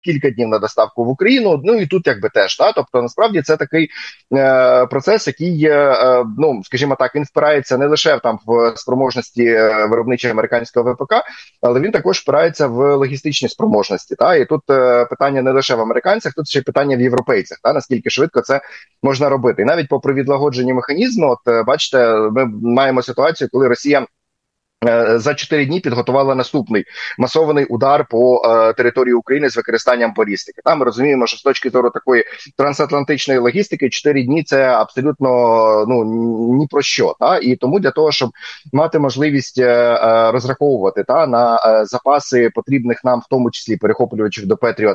кілька днів на доставку в Україну. Ну і тут якби теж, тобто насправді це такий процес, який, ну скажімо так, він впирається не лише там в спроможності виробничої американського ВПК, але він також впирається в логістичні спроможності. І тут питання не лише в американцях, тут ще й питання в європейцях, наскільки швидко це можна робити. І навіть попри відлагоджені механізми, от бачите, ми маємо ситуацію, коли Росія за 4 дні підготувала наступний масований удар по території України з використанням балістики. Ми розуміємо, що з точки зору такої трансатлантичної логістики 4 дні це абсолютно ні про що. І тому для того, щоб мати можливість розраховувати на запаси потрібних нам, в тому числі перехоплювачів до Петріот,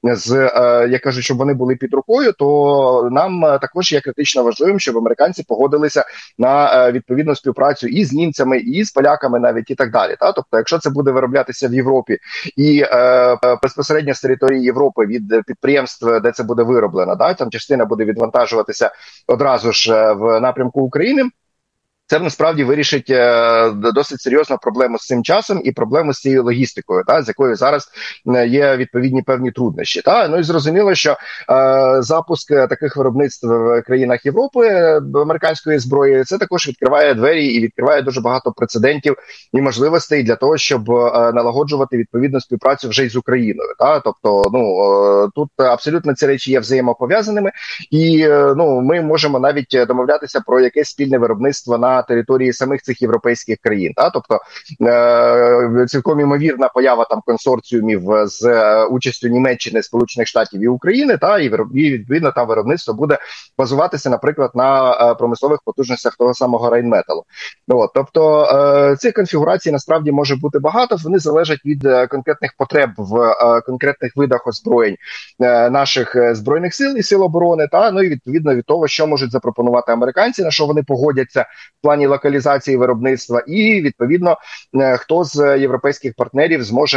я кажу, щоб вони були під рукою, то нам також є критично важливим, щоб американці погодилися на відповідну співпрацю і з німцями, і з поляками, навіть і так далі. Тобто, якщо це буде вироблятися в Європі і безпосередньо з території Європи від підприємств, де це буде вироблено, там частина буде відвантажуватися одразу ж в напрямку України, це насправді вирішить досить серйозну проблему з цим часом і проблему з цією логістикою, з якою зараз є відповідні певні труднощі. Ну і зрозуміло, що запуск таких виробництв в країнах Європи американської зброї, це також відкриває двері і відкриває дуже багато прецедентів і можливостей для того, щоб налагоджувати відповідну співпрацю вже й з Україною. Тобто, тут абсолютно ці речі є взаємопов'язаними, і ми можемо навіть домовлятися про якесь спільне виробництво на території самих цих європейських країн. Тобто цілком ймовірна поява там консорціумів з участю Німеччини, Сполучених Штатів і України, і відповідно там виробництво буде базуватися, наприклад, на промислових потужностях того самого Рейнметалу. Тобто цих конфігурацій насправді може бути багато, вони залежать від конкретних потреб в конкретних видах озброєнь наших збройних сил і сил оборони, ну і відповідно від того, що можуть запропонувати американці, на що вони погодяться в плані локалізації виробництва, і відповідно хто з європейських партнерів зможе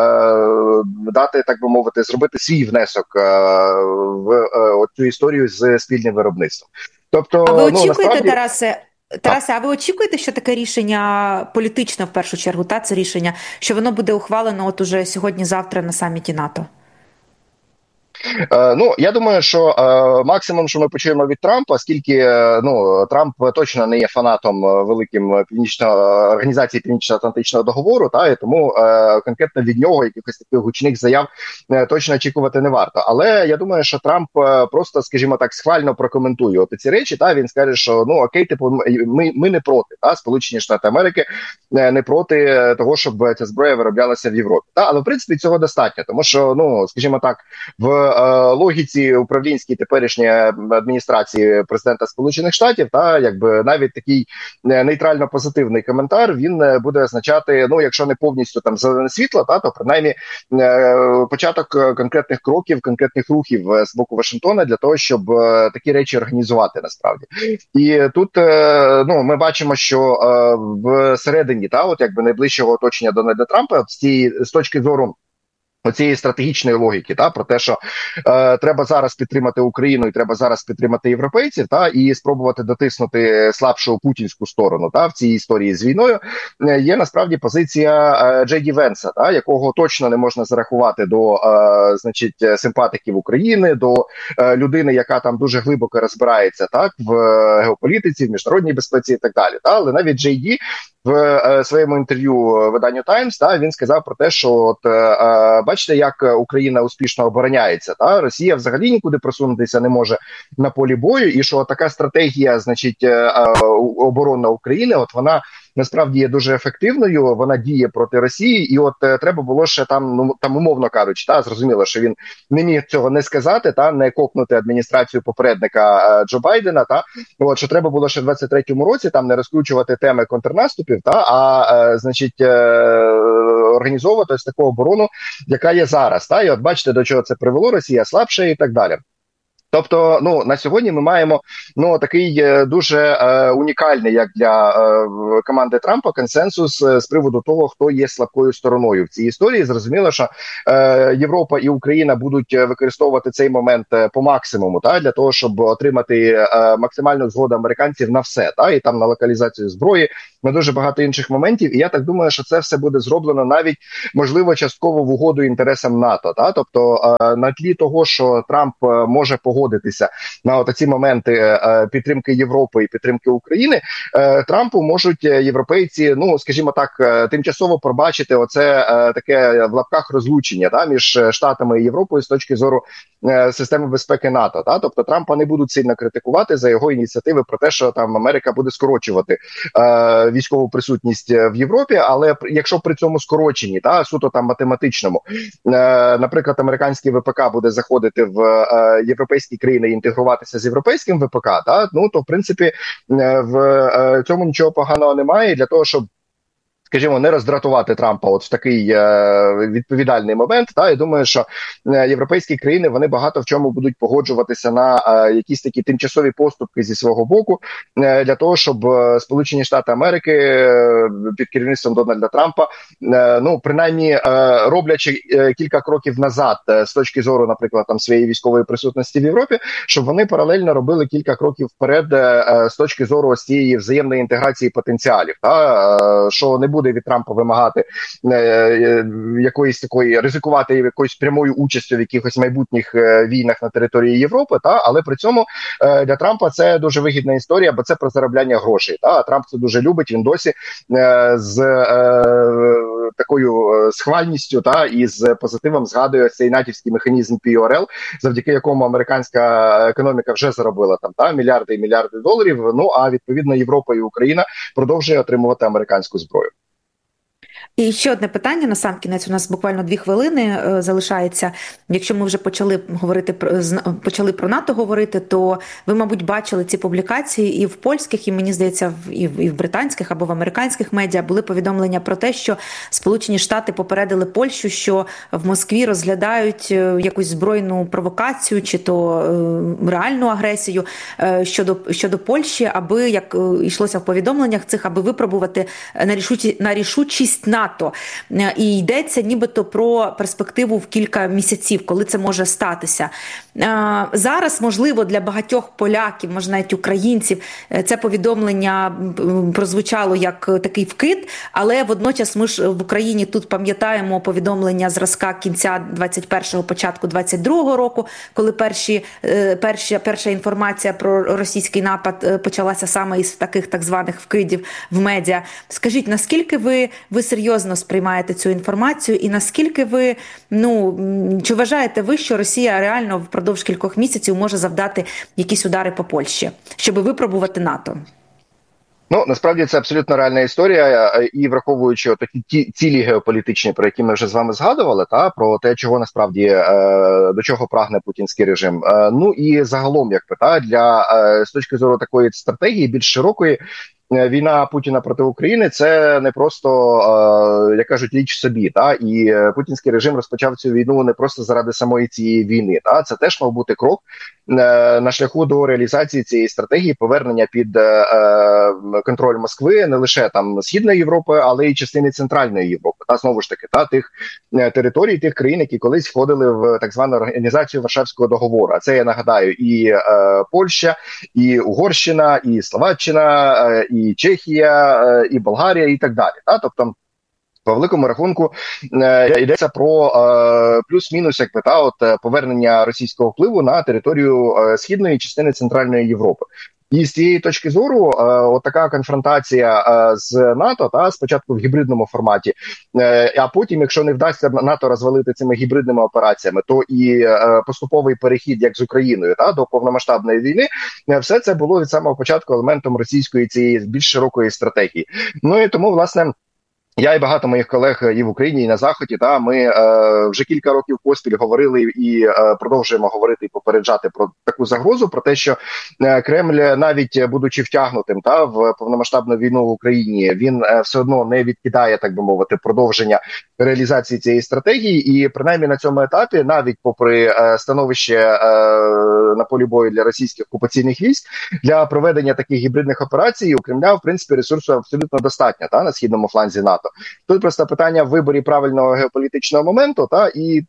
дати, так би мовити, зробити свій внесок в цю історію з спільним виробництвом. Тобто, а ви очікуєте, насправді... Тарасе, а ви очікуєте, що таке рішення політичне, в першу чергу, це рішення, що воно буде ухвалено от уже сьогодні-завтра на саміті НАТО? Я думаю, що максимум, що ми почуємо від Трампа, оскільки Трамп точно не є фанатом великим організації Північно-Атлантичного договору, і тому конкретно від нього якихось таких гучних заяв точно очікувати не варто. Але я думаю, що Трамп просто, скажімо так, схвально прокоментує ці речі. Він скаже, що окей, типу, ми не проти, Сполучені Штати Америки не проти того, щоб ця зброя вироблялася в Європі. Але в принципі цього достатньо, тому що, скажімо так, в логіці управлінській теперішньої адміністрації президента Сполучених Штатів, якби навіть такий нейтрально-позитивний коментар, він буде означати, якщо не повністю там зелене світло, то принаймні початок конкретних кроків, конкретних рухів з боку Вашингтона для того, щоб такі речі організувати насправді. І тут ми бачимо, що всередині якби найближчого оточення Дональда Трампа з точки зору оцієї стратегічної логіки, про те, що треба зараз підтримати Україну і треба зараз підтримати європейців, і спробувати дотиснути слабшу путінську сторону в цій історії з війною, є насправді позиція Джей Ді Венса, якого точно не можна зарахувати до симпатиків України, до людини, яка там дуже глибоко розбирається в геополітиці, в міжнародній безпеці і так далі. Але навіть Джей Ді в своєму інтерв'ю виданню Таймс він сказав про те, що бачите, як Україна успішно обороняється. Росія взагалі нікуди просунутися не може на полі бою, і що така стратегія, оборонна України, вона насправді є дуже ефективною, вона діє проти Росії, і треба було ще там умовно кажучи, зрозуміло, що він не міг цього не сказати, не копнути адміністрацію попередника Джо Байдена, що треба було ще в 23-му році не розкручувати теми контрнаступів, організовувати ось таку оборону, яка є зараз. І бачите, до чого це привело, Росія слабша і так далі. Тобто, ну на сьогодні ми маємо такий дуже унікальний, як для команди Трампа, консенсус з приводу того, хто є слабкою стороною в цій історії. Зрозуміло, що Європа і Україна будуть використовувати цей момент по максимуму, для того, щоб отримати максимальну згоду американців на все, і там на локалізацію зброї, на дуже багато інших моментів. І я так думаю, що це все буде зроблено навіть можливо частково в угоду інтересам НАТО. Тобто на тлі того, що Трамп може погодитися на ці моменти підтримки Європи і підтримки України, Трампу можуть європейці, скажімо так, тимчасово пробачити оце таке в лапках розлучення між Штатами і Європою з точки зору системи безпеки НАТО. Тобто Трампа не будуть сильно критикувати за його ініціативи про те, що там Америка буде скорочувати військову присутність в Європі, але якщо при цьому скороченні, суто там математичному, наприклад, американський ВПК буде заходити в європейські країни і інтегруватися з європейським ВПК, то в принципі в цьому нічого поганого немає. Для того, щоб, скажімо, не роздратувати Трампа от в такий відповідальний момент. Я думаю, що європейські країни, вони багато в чому будуть погоджуватися на якісь такі тимчасові поступки зі свого боку, для того, щоб Сполучені Штати Америки під керівництвом Дональда Трампа, принаймні роблячи кілька кроків назад з точки зору, наприклад, там своєї військової присутності в Європі, щоб вони паралельно робили кілька кроків вперед з точки зору ось цієї взаємної інтеграції потенціалів, що не буде від Трампа вимагати якоїсь такої, ризикувати якоюсь прямою участю в якихось майбутніх війнах на території Європи, але при цьому для Трампа це дуже вигідна історія, бо це про заробляння грошей. Трамп це дуже любить, він досі з такою схвальністю і з позитивом згадує цей натівський механізм PRL, завдяки якому американська економіка вже заробила там мільярди і мільярди доларів, а відповідно Європа і Україна продовжує отримувати американську зброю. І ще одне питання на сам кінець. У нас буквально 2 хвилини залишається. Якщо ми вже почали про НАТО говорити, то ви, мабуть, бачили ці публікації і в польських, і мені здається, і в британських або в американських медіа були повідомлення про те, що Сполучені Штати попередили Польщу, що в Москві розглядають якусь збройну провокацію чи то реальну агресію щодо Польщі, аби, як йшлося в повідомленнях цих, аби випробувати на рішучість НАТО. І йдеться нібито про перспективу в кілька місяців, коли це може статися. Зараз, можливо, для багатьох поляків, може навіть українців, це повідомлення прозвучало як такий вкид, але водночас ми ж в Україні тут пам'ятаємо повідомлення зразка кінця 21-го, початку 22-го року, коли перша інформація про російський напад почалася саме із таких так званих вкидів в медіа. Скажіть, наскільки ви серйозно сприймаєте цю інформацію і наскільки ви, чи вважаєте ви, що Росія реально впродовж кількох місяців може завдати якісь удари по Польщі, щоб випробувати НАТО? Насправді це абсолютно реальна історія, і враховуючи такі цілі геополітичні, про які ми вже з вами згадували, про те, чого насправді, до чого прагне путінський режим. І загалом, з точки зору такої стратегії більш широкої, війна Путіна проти України – це не просто, як кажуть, річ собі. І путінський режим розпочав цю війну не просто заради самої цієї війни. Це теж мав бути крок на шляху до реалізації цієї стратегії повернення під контроль Москви не лише там Східної Європи, але й частини Центральної Європи. Знову ж таки, тих територій, тих країн, які колись входили в так звану організацію Варшавського договору. А це, я нагадаю, і Польща, і Угорщина, і Словаччина, і Чехія, і Болгарія, і так далі. Тобто, по великому рахунку йдеться про плюс-мінус повернення російського впливу на територію східної частини Центральної Європи. І з цієї точки зору, така конфронтація з НАТО, спочатку в гібридному форматі, а потім, якщо не вдасться НАТО розвалити цими гібридними операціями, то і поступовий перехід, як з Україною, до повномасштабної війни, все це було від самого початку елементом російської цієї більш широкої стратегії. І тому, власне, Я і багато моїх колег і в Україні, і на Заході, ми вже кілька років поспіль говорили і продовжуємо говорити і попереджати про таку загрозу, про те, що Кремль, навіть будучи втягнутим в повномасштабну війну в Україні, він все одно не відкидає, так би мовити, продовження реалізації цієї стратегії. І принаймні на цьому етапі, навіть попри становище на полі бою для російських окупаційних військ, для проведення таких гібридних операцій у Кремля, в принципі, ресурсу абсолютно достатньо на східному фланзі НАТО. Тут просто питання в виборі правильного геополітичного моменту, і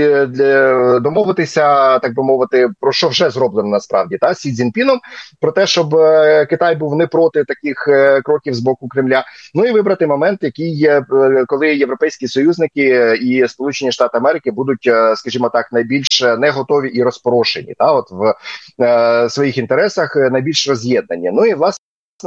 домовитися, так би мовити, про що вже зроблено насправді, з Сі Цзіньпіном, про те, щоб Китай був не проти таких кроків з боку Кремля. Ну і вибрати момент, який, коли європейські союзники і Сполучені Штати Америки будуть, скажімо так, найбільш не готові і розпорошені, в своїх інтересах, найбільш роз'єднані. Ну і, власне,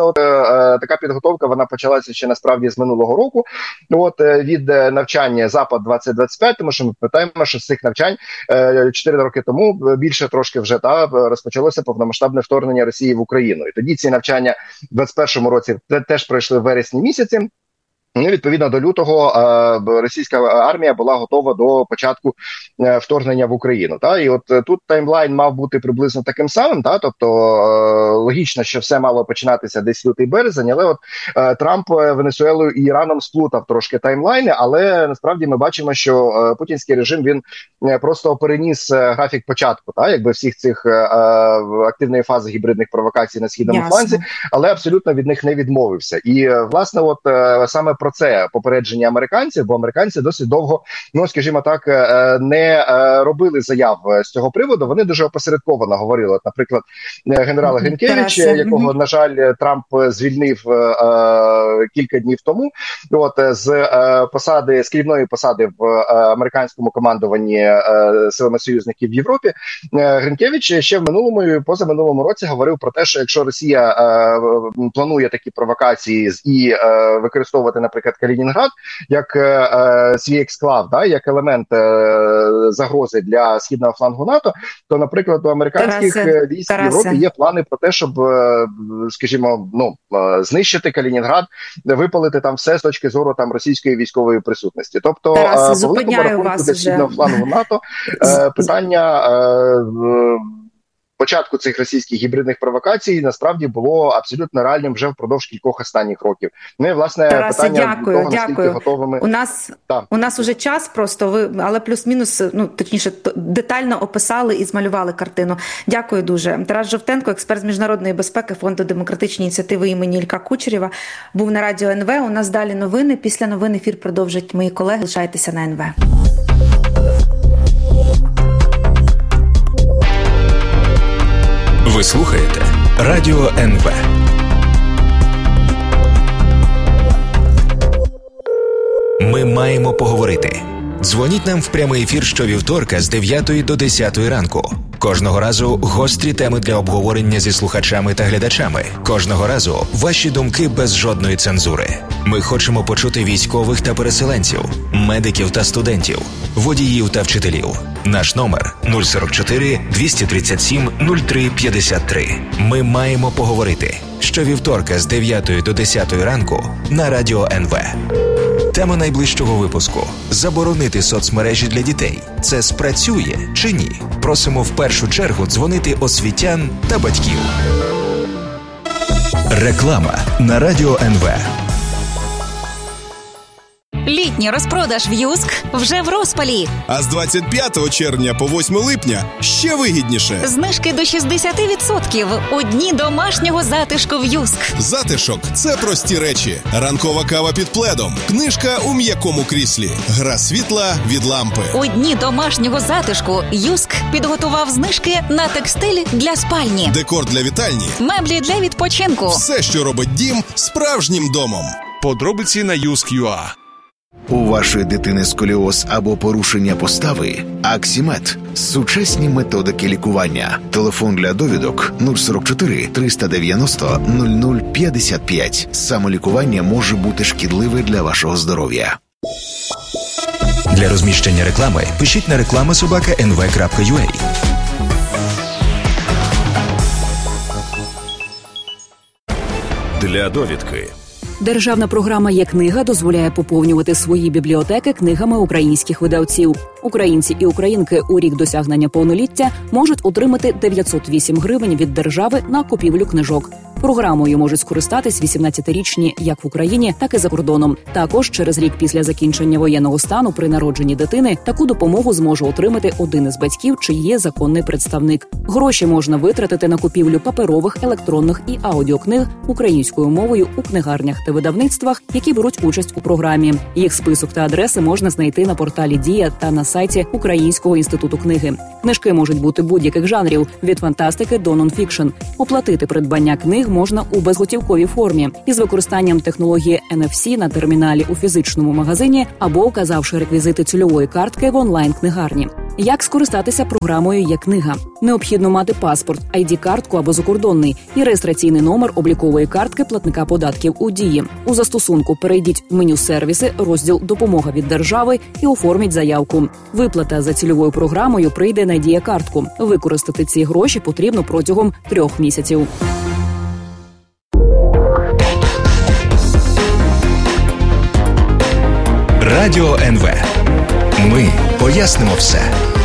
така підготовка, вона почалася ще насправді з минулого року, від навчання Запад-2025, тому що ми пам'ятаємо, що з цих навчань 4 роки тому, більше трошки вже розпочалося повномасштабне вторгнення Росії в Україну. І тоді ці навчання в 2021 році теж пройшли в вересні місяці. Ну, відповідно до лютого російська армія була готова до початку вторгнення в Україну. І от тут таймлайн мав бути приблизно таким самим, тобто логічно, що все мало починатися десь лютий-березень, але от Трамп Венесуелою і Іраном сплутав трошки таймлайни, але насправді ми бачимо, що путінський режим, він просто переніс графік початку, всіх цих активної фази гібридних провокацій на східному фланзі, але абсолютно від них не відмовився. І, власне, от саме про це попередження американців, бо американці досить довго, скажімо так, не робили заяв з цього приводу. Вони дуже опосередковано говорили. От, наприклад, генерал Гринкевич, якого, на жаль, Трамп звільнив кілька днів тому, з посади, з керівної посади в американському командуванні силами союзників в Європі, Гринкевич ще в минулому і позаминулому році говорив про те, що якщо Росія планує такі провокації і використовувати, наприклад, Калінінград як свій ексклав, як елемент загрози для східного флангу НАТО, то, наприклад, у американських військ в Європі є плани про те, щоб, скажімо, знищити Калінінград, випалити там все з точки зору російської військової присутності. Тобто, по великому рахунку для східного флангу НАТО питання початку цих російських гібридних провокацій насправді було абсолютно реальним вже впродовж кількох останніх років. Ну і, власне, Тарасе, питання дякую. наскільки готовими... У нас уже час просто, але плюс-мінус, точніше, детально описали і змалювали картину. Дякую дуже. Тарас Жовтенко, експерт з міжнародної безпеки Фонду демократичні ініціативи імені Ілька Кучерєва, був на Радіо НВ. У нас далі новини. Після новин ефір продовжать мої колеги. Лишайтеся на НВ. Ви слухаєте Радіо НВ. Ми маємо поговорити. Дзвоніть нам в прямий ефір щовівторка з 9 до 10 ранку. Кожного разу гострі теми для обговорення зі слухачами та глядачами. Кожного разу ваші думки без жодної цензури. Ми хочемо почути військових та переселенців, медиків та студентів, водіїв та вчителів. Наш номер 044 237 03 53. Ми маємо поговорити. Щовівторка з 9 до 10 ранку на Радіо НВ. Тема найближчого випуску – заборонити соцмережі для дітей. Це спрацює чи ні? Просимо в першу чергу дзвонити освітян та батьків. Реклама на Радіо НВ. Літній розпродаж в Юск вже в розпалі. А з 25 червня по 8 липня ще вигідніше. Знижки до 60% у дні домашнього затишку в Юск. Затишок – це прості речі. Ранкова кава під пледом, книжка у м'якому кріслі, гра світла від лампи. У дні домашнього затишку Юск підготував знижки на текстиль для спальні, декор для вітальні, меблі для відпочинку. Все, що робить дім справжнім домом. Подробиці на Юск.ua. У вашої дитини сколіоз або порушення постави? Аксімед – сучасні методики лікування. Телефон для довідок 044 390 0055. Самолікування може бути шкідливе для вашого здоров'я. Для розміщення реклами пишіть на reklama@nv.ua. Для довідки. Державна програма «Є-книга» дозволяє поповнювати свої бібліотеки книгами українських видавців. Українці і українки у рік досягнення повноліття можуть отримати 908 гривень від держави на купівлю книжок. Програмою можуть скористатись 18-річні як в Україні, так і за кордоном. Також через рік після закінчення воєнного стану при народженні дитини таку допомогу зможе отримати один із батьків, чи є законний представник. Гроші можна витратити на купівлю паперових, електронних і аудіокниг українською мовою у книгарнях та видавництвах, які беруть участь у програмі. Їх список та адреси можна знайти на порталі «Дія» та на сайті Українського інституту книги. Книжки можуть бути будь-яких жанрів – від фантастики до нонфікшн. Оплатити придбання книг можна у безготівковій формі із використанням технології NFC на терміналі у фізичному магазині або указавши реквізити цільової картки в онлайн-книгарні. Як скористатися програмою «Є-книга»? Необхідно мати паспорт, ID-картку або закордонний і реєстраційний номер облікової картки платника податків у Дії. У застосунку перейдіть в меню «Сервіси», розділ «Допомога від держави» і оформіть заявку. Виплата за цільовою програмою прийде на Дія-картку. Використати ці гроші потрібно протягом 3 місяців. Радіо НВ. Ми пояснимо все.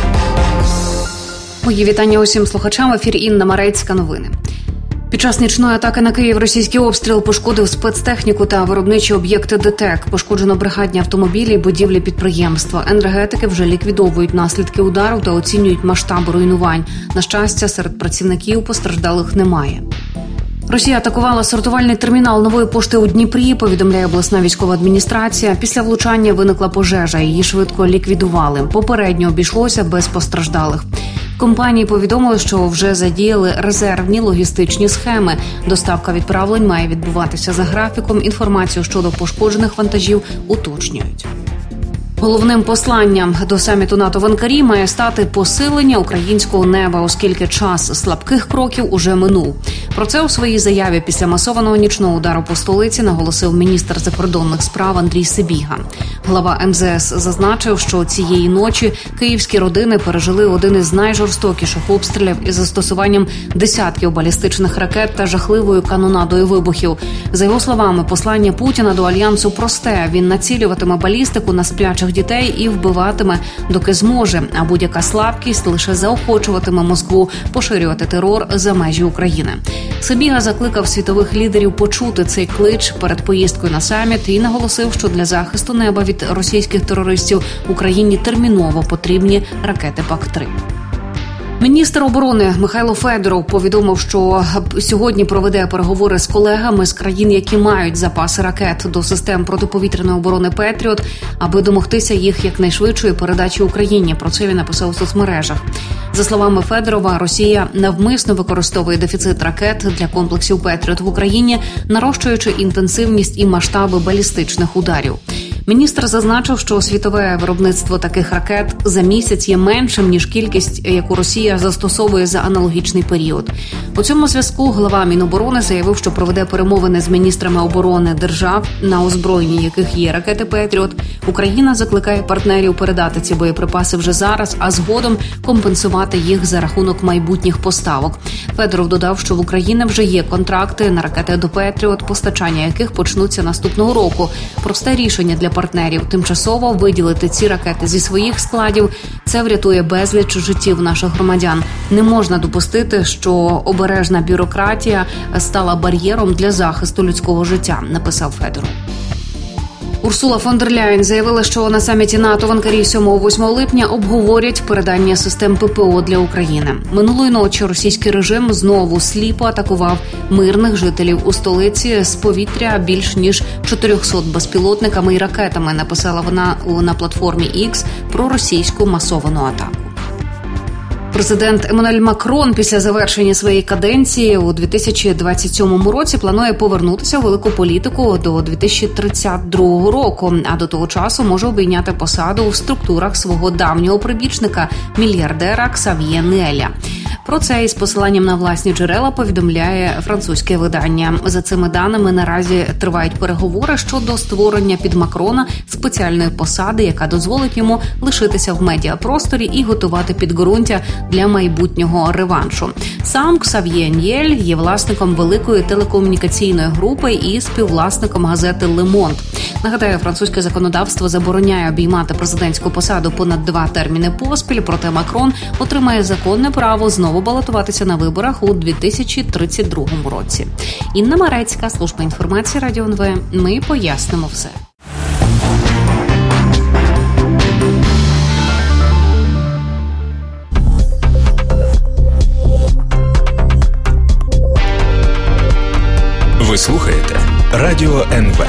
Мої вітання усім слухачам. В ефірі Інна Марецька. Новини. Під час нічної атаки на Київ російський обстріл пошкодив спецтехніку та виробничі об'єкти ДТЕК. Пошкоджено бригадні автомобілі і будівлі підприємства. Енергетики вже ліквідовують наслідки удару та оцінюють масштаби руйнувань. На щастя, серед працівників постраждалих немає. Росія атакувала сортувальний термінал Нової пошти у Дніпрі, повідомляє обласна військова адміністрація. Після влучання виникла пожежа, її швидко ліквідували. Попередньо обійшлося без постраждалих. Компанії повідомили, що вже задіяли резервні логістичні схеми. Доставка відправлень має відбуватися за графіком. Інформацію щодо пошкоджених вантажів уточнюють. Головним посланням до саміту НАТО в Анкарі має стати посилення українського неба, оскільки час слабких кроків уже минув. Про це у своїй заяві після масованого нічного удару по столиці наголосив міністр закордонних справ Андрій Сибіга. Глава МЗС зазначив, що цієї ночі київські родини пережили один із найжорстокіших обстрілів із застосуванням десятків балістичних ракет та жахливою канонадою вибухів. За його словами, послання Путіна до Альянсу просте. Він націлюватиме балістику на сплячих дітей і вбиватиме, доки зможе, а будь-яка слабкість лише заохочуватиме Москву поширювати терор за межі України. Сибіга закликав світових лідерів почути цей клич перед поїздкою на саміт і наголосив, що для захисту неба від російських терористів Україні терміново потрібні ракети ПАК-3. Міністр оборони Михайло Федоров повідомив, що сьогодні проведе переговори з колегами з країн, які мають запаси ракет до систем протиповітряної оборони «Петріот», аби домогтися їх якнайшвидшої передачі Україні. Про це він написав у соцмережах. За словами Федорова, Росія навмисно використовує дефіцит ракет для комплексів «Петріот» в Україні, нарощуючи інтенсивність і масштаби балістичних ударів. Міністр зазначив, що світове виробництво таких ракет за місяць є меншим, ніж кількість, яку Росія застосовує за аналогічний період. У цьому зв'язку глава Міноборони заявив, що проведе перемовини з міністрами оборони держав, на озброєнні яких є ракети «Петріот». Україна закликає партнерів передати ці боєприпаси вже зараз, а згодом компенсувати їх за рахунок майбутніх поставок. Федоров додав, що в Україні вже є контракти на ракети до «Петріот», постачання яких почнуться наступного року. Просте рішення для партнерів – тимчасово виділити ці ракети зі своїх складів. Це врятує безліч життів наших громадян. Не можна допустити, що обережна бюрократія стала бар'єром для захисту людського життя, написав Федоров. Урсула фон дер Ляєн заявила, що на саміті НАТО в Анкарі 7-8 липня обговорять передання систем ППО для України. Минулої ночі російський режим знову сліпо атакував мирних жителів у столиці з повітря більш ніж 400 безпілотниками і ракетами, написала вона на платформі X про російську масовану атаку. Президент Еммануель Макрон після завершення своєї каденції у 2027 році планує повернутися у велику політику до 2032 року, а до того часу може обійняти посаду в структурах свого давнього прибічника, мільярдера Ксав'є Ніеля. Про це із посиланням на власні джерела повідомляє французьке видання. За цими даними наразі тривають переговори щодо створення під Макрона спеціальної посади, яка дозволить йому лишитися в медіапросторі і готувати підґрунтя для майбутнього реваншу. Сам Ксав'є Ньєль є власником великої телекомунікаційної групи і співвласником газети «Le Monde». Нагадаю, французьке законодавство забороняє обіймати президентську посаду понад 2 терміни поспіль, проте Макрон отримає законне право знову балотуватися на виборах у 2032 році. Інна Марецька, служба інформації Радіо НВ. Ми пояснимо все. Ви слухаєте Радіо НВ.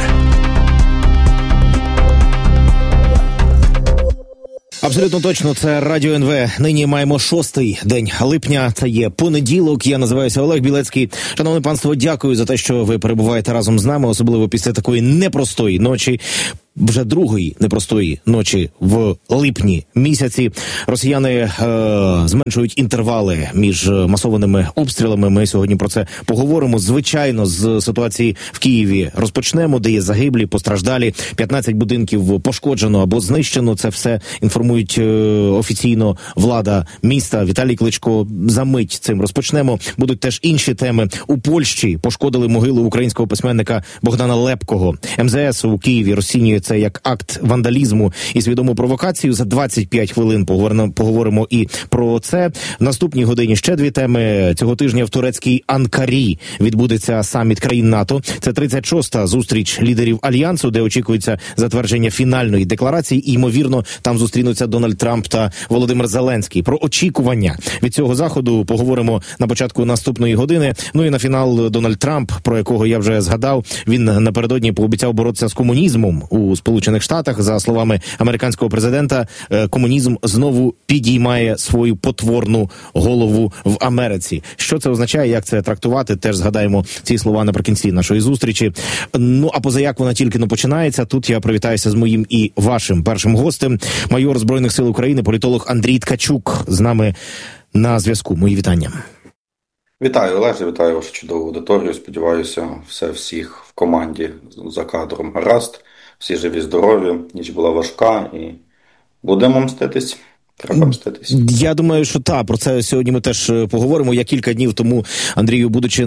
Абсолютно точно, це Радіо НВ. Нині маємо 6-й день липня, це є понеділок. Я називаюся Олег Білецький. Шановне панство, дякую за те, що ви перебуваєте разом з нами, особливо після такої непростої ночі. Вже другої непростої ночі в липні місяці. Росіяни зменшують інтервали між масованими обстрілами. Ми сьогодні про це поговоримо. Звичайно, з ситуації в Києві розпочнемо, де є загиблі, постраждалі. 15 будинків пошкоджено або знищено. Це все інформують офіційно влада міста. Віталій Кличко за мить цим розпочнемо. Будуть теж інші теми. У Польщі пошкодили могилу українського письменника Богдана Лепкого. МЗС у Києві розцінює це як акт вандалізму і свідому провокацію. За 25 хвилин поговоримо і про це. В наступній годині ще 2 теми. Цього тижня в турецькій Анкарі відбудеться саміт країн НАТО. Це 36-та зустріч лідерів Альянсу, де очікується затвердження фінальної декларації. І, ймовірно, там зустрінуться Дональд Трамп та Володимир Зеленський. Про очікування від цього заходу поговоримо на початку наступної години. Ну і на фінал Дональд Трамп, про якого я вже згадав. Він напередодні пообіцяв боротися з комунізмом у Сполучених Штатах. За словами американського президента, комунізм знову підіймає свою потворну голову в Америці. Що це означає, як це трактувати, теж згадаємо ці слова наприкінці нашої зустрічі. Ну, а позаяк вона тільки починається, тут я привітаюся з моїм і вашим першим гостем. Майор Збройних сил України, політолог Андрій Ткачук з нами на зв'язку. Мої вітання. Вітаю, Олеже, вітаю вашу чудову аудиторію. Сподіваюся, всіх в команді за кадром гаразд. Всі живі, здорові, ніч була важка і будемо мститись. Треба мститись. Я думаю, що про це сьогодні ми теж поговоримо. Я кілька днів тому, Андрію, будучи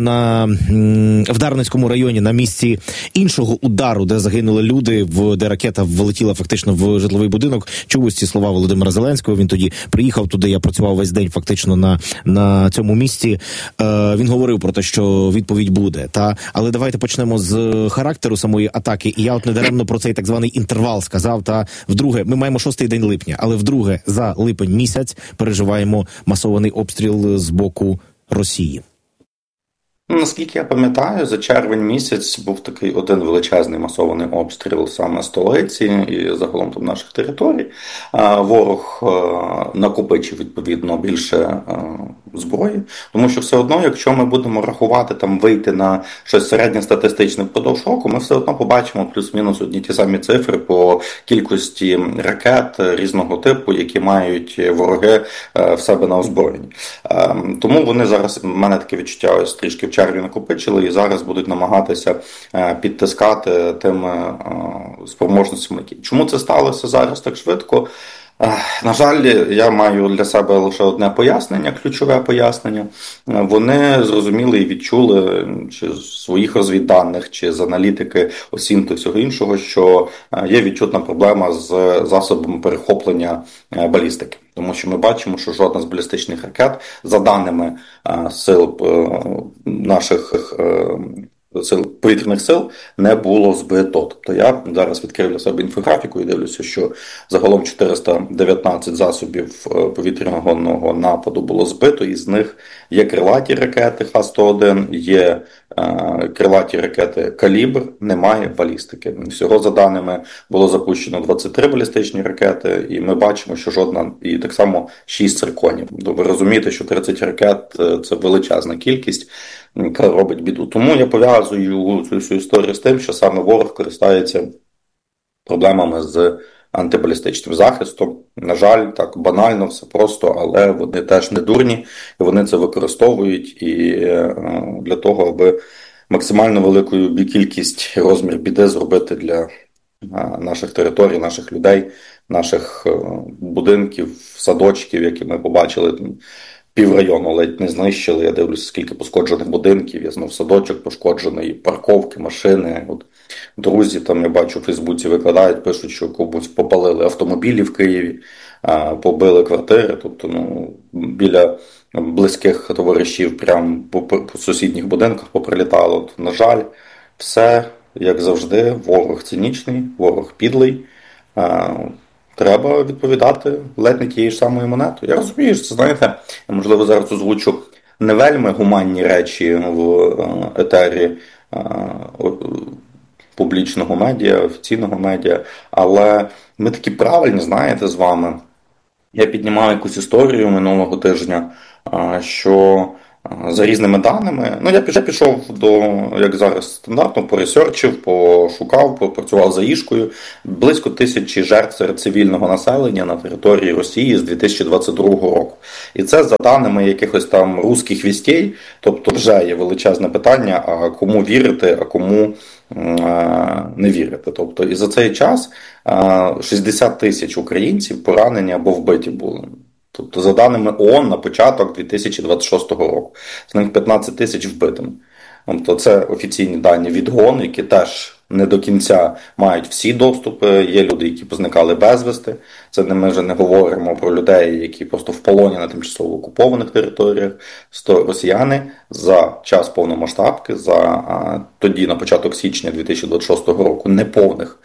в Дарницькому районі, на місці іншого удару, де загинули люди, де ракета влетіла фактично в житловий будинок, чув ось ці слова Володимира Зеленського. Він тоді приїхав туди, я працював весь день фактично на цьому місці. Він говорив про те, що відповідь буде. Але давайте почнемо з характеру самої атаки. І я недаремно про цей так званий інтервал сказав. Вдруге, ми маємо 6-й день липня, але вдруге за липень місяць переживаємо масований обстріл з боку Росії. Наскільки я пам'ятаю, за червень місяць був такий один величезний масований обстріл саме столиці і загалом там наших територій. Ворог накопичив, відповідно, більше зброї, тому що все одно, якщо ми будемо рахувати, вийти на щось середньостатистичне впродовж року, ми все одно побачимо плюс-мінус одні ті самі цифри по кількості ракет різного типу, які мають вороги в себе на озброєнні. Тому вони зараз, в мене таке відчуття, ось трішки в червні накопичили і зараз будуть намагатися підтискати тими спроможностями. Чому це сталося зараз так швидко? На жаль, я маю для себе лише одне пояснення, ключове пояснення. Вони зрозуміли і відчули, чи з своїх розвідданих, чи з аналітики осінь та всього іншого, що є відчутна проблема з засобами перехоплення балістики. Тому що ми бачимо, що жодна з балістичних ракет, за даними сил наших повітряних сил, не було збито. Тобто я зараз відкрив для себе інфографіку і дивлюся, що загалом 419 засобів повітряного нападу було збито, із них є крилаті ракети Х-101, є крилаті ракети «Калібр», немає балістики. Всього, за даними, було запущено 23 балістичні ракети, і ми бачимо, що жодна, і так само 6 цирконів. Ви розумієте, що 30 ракет – це величезна кількість, яка робить біду. Тому я пов'язую цю всю історію з тим, що саме ворог користається проблемами з антибалістичним захистом. На жаль, так банально, все просто, але вони теж не дурні, і вони це використовують і для того, аби максимально велику кількість розмір біди зробити для наших територій, наших людей, наших будинків, садочків, які ми побачили піврайону ледь не знищили. Я дивлюся, скільки пошкоджених будинків, я знов садочок пошкоджений, парковки, машини. От друзі, там я бачу в Фейсбуці викладають, пишуть, що комусь попалили автомобілі в Києві, побили квартири, тобто біля близьких товаришів прямо по сусідніх будинках поприлітало. На жаль, все, як завжди, ворог цинічний, ворог підлий. Треба відповідати ледь не тією ж самою монетою. Я розумію, що це, знаєте, я, можливо, зараз озвучу не вельми гуманні речі в етері публічного медіа, офіційного медіа, але ми такі правильні, знаєте, з вами. Я піднімав якусь історію минулого тижня, що за різними даними, я пішов до, як зараз стандартно, поресерчив, пошукав, попрацював за Ішкою, близько 1000 жертв серед цивільного населення на території Росії з 2022 року. І це за даними якихось там русських вістей, тобто вже є величезне питання, а кому вірити, а кому не вірити. Тобто і за цей час 60 тисяч українців поранені або вбиті були. Тобто, за даними ООН, на початок 2026 року. З них 15 тисяч вбитими. Тобто, це офіційні дані від ООН, які теж не до кінця мають всі доступи. Є люди, які позникали безвісти. Це ми вже не говоримо про людей, які просто в полоні на тимчасово окупованих територіях. Росіяни за час повномасштабки, тоді на початок січня 2026 року, неповних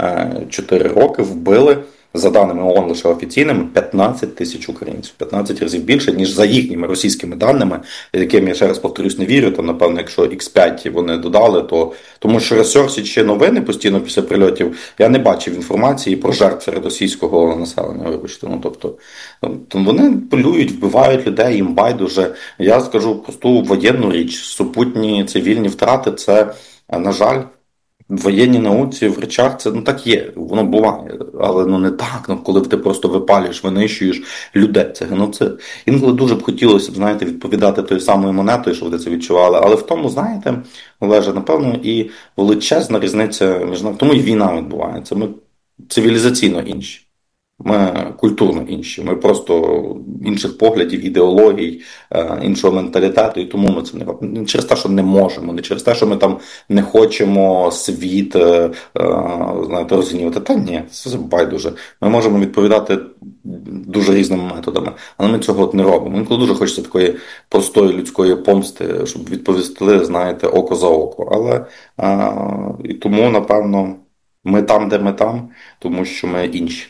4 роки вбили, за даними ООН лише офіційними, 15 тисяч українців. 15 разів більше, ніж за їхніми російськими даними, яким я ще раз повторюсь, не вірю. Там, напевно, якщо X5 вони додали, то тому що ресерчі новини постійно після прильотів, я не бачив інформації про жертв серед російського населення, вибачте. Тобто вони полюють, вбивають людей, їм байдуже. Я скажу просту воєнну річ. Супутні цивільні втрати – це, на жаль, в воєнній науці, в речах це так є, воно буває, але не так, коли ти просто випалюєш, винищуєш людей, це геноцид. Інколи дуже б хотілося, знаєте, відповідати тою самою монетою, що ви це відчували, але в тому, знаєте, Олеже, напевно, і величезна різниця між нами, тому і війна відбувається, ми цивілізаційно інші. Ми культурно інші, ми просто інших поглядів, ідеологій, іншого менталітету, і тому ми це не робимо. Не через те, що не можемо, не через те, що ми там не хочемо світ, знаєте, розгнівати. Та ні, це байдуже. Ми можемо відповідати дуже різними методами, але ми цього не робимо. Інколи дуже хочеться такої простої людської помсти, щоб відповісти, знаєте, око за око. Але і тому, напевно, ми там, де ми там, тому що ми інші.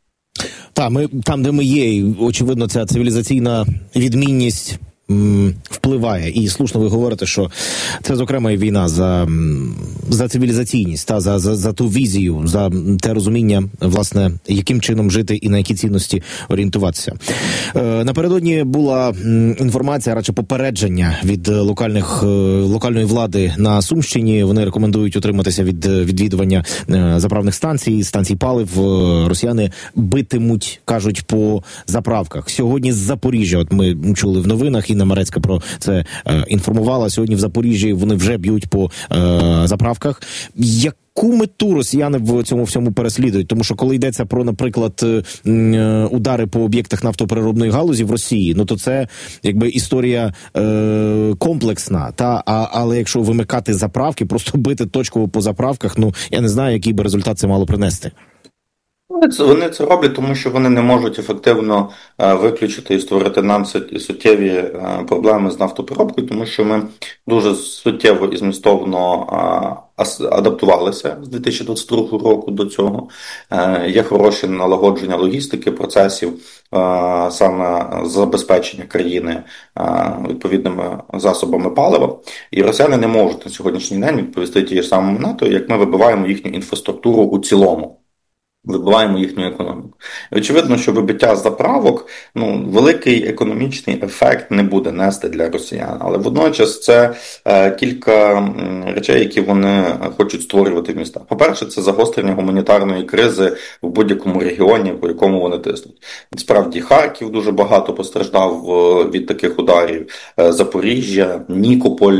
Ми там, де ми є, і, очевидно, ця цивілізаційна відмінність впливає. І слушно ви говорите, що це, зокрема, і війна за цивілізаційність, за ту візію, за те розуміння, власне, яким чином жити і на які цінності орієнтуватися. Напередодні була інформація, радше попередження від локальної влади на Сумщині. Вони рекомендують утриматися від відвідування заправних станцій палив. Росіяни битимуть, кажуть, по заправках. Сьогодні з Запоріжжя, от ми чули в новинах, Інна Марецька про це інформувала. Сьогодні в Запоріжжі вони вже б'ють по заправках. Яку мету росіяни в цьому всьому переслідують? Тому що коли йдеться про, наприклад, удари по об'єктах нафтопереробної галузі в Росії, то це якби історія комплексна. Але якщо вимикати заправки, просто бити точково по заправках, я не знаю, який би результат це мало принести. Вони це роблять, тому що вони не можуть ефективно виключити і створити нам суттєві проблеми з нафтопереробкою, тому що ми дуже суттєво і змістовно адаптувалися з 2022 року до цього. Є хороше налагодження логістики, процесів, саме забезпечення країни відповідними засобами палива. І росіяни не можуть на сьогоднішній день відповісти тією ж самою монетою, як ми вибиваємо їхню інфраструктуру у цілому. Вибиваємо їхню економіку. І очевидно, що вибиття заправок, великий економічний ефект не буде нести для росіян. Але водночас це кілька речей, які вони хочуть створювати в містах. По-перше, це загострення гуманітарної кризи в будь-якому регіоні, по якому вони тиснуть. Справді, Харків дуже багато постраждав від таких ударів. Запоріжжя, Нікополь,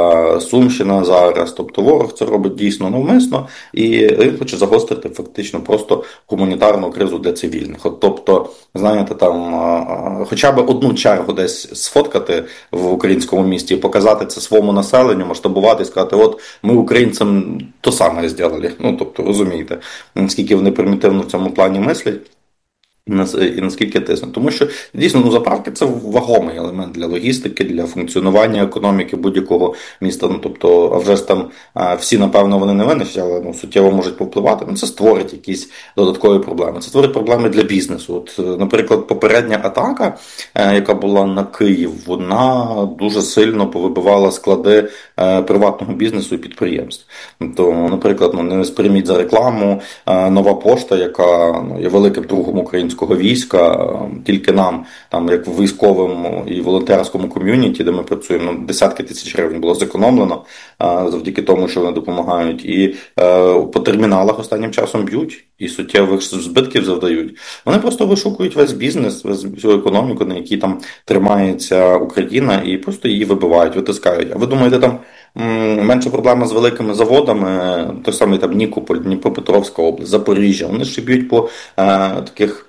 Сумщина зараз. Тобто ворог це робить дійсно навмисно, і він хоче загострити фактично просто просто гуманітарну кризу для цивільних. Тобто, знаєте, там хоча б одну чергу десь сфоткати в українському місті і показати це своєму населенню, масштабувати і сказати, от ми українцям то саме зробили. Тобто, розумієте, наскільки вони примітивно в цьому плані мислять. І наскільки тиснуть. Тому що, дійсно, заправки – це вагомий елемент для логістики, для функціонування економіки будь-якого міста. Тобто, а вже ж там всі, напевно, вони не винищать, але суттєво можуть повпливати. Це створить якісь додаткові проблеми. Це створить проблеми для бізнесу. Наприклад, попередня атака, яка була на Київ, вона дуже сильно повибивала склади приватного бізнесу і підприємств. То, наприклад, не сприйміть за рекламу, Нова пошта, яка є великим другом українського війська, тільки нам, там, як в військовому і волонтерському ком'юніті, де ми працюємо, десятки тисяч гривень було зекономлено завдяки тому, що вони допомагають. І по терміналах останнім часом б'ють і суттєвих збитків завдають. Вони просто вишукують весь бізнес, всю економіку, на якій там тримається Україна, і просто її вибивають, витискають. А ви думаєте, там менше проблема з великими заводами, той самий там Нікополь, Дніпропетровська область, Запоріжжя, вони ще б'ють по таких